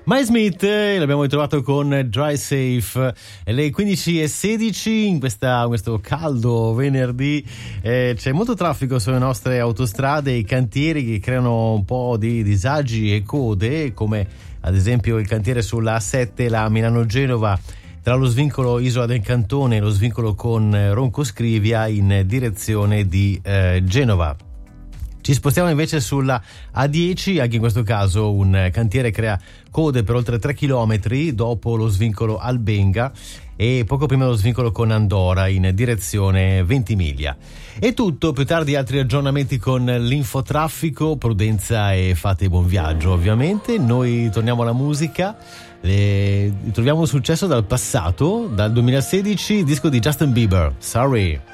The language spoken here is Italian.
Mike Smith, l'abbiamo ritrovato con Dry Safe. Le 15:16 in questo caldo venerdì. C'è molto traffico sulle nostre autostrade, i cantieri che creano un po' di disagi e code, come ad esempio il cantiere sulla A7, la Milano-Genova, tra lo svincolo Isola del Cantone e lo svincolo con Ronco Scrivia in direzione di Genova. Ci spostiamo invece sulla A10, anche in questo caso un cantiere crea code per oltre 3 km dopo lo svincolo Albenga e poco prima dello svincolo con Andora in direzione Ventimiglia. È tutto, più tardi altri aggiornamenti con l'infotraffico, prudenza e fate buon viaggio ovviamente. Noi torniamo alla musica, troviamo un successo dal passato, dal 2016, disco di Justin Bieber, Sorry.